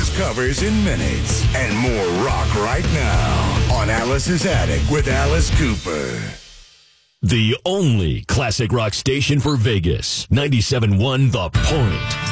covers in minutes, and more rock right now on Alice's Attic with Alice Cooper. The only classic rock station for Vegas, 97.1 The Point.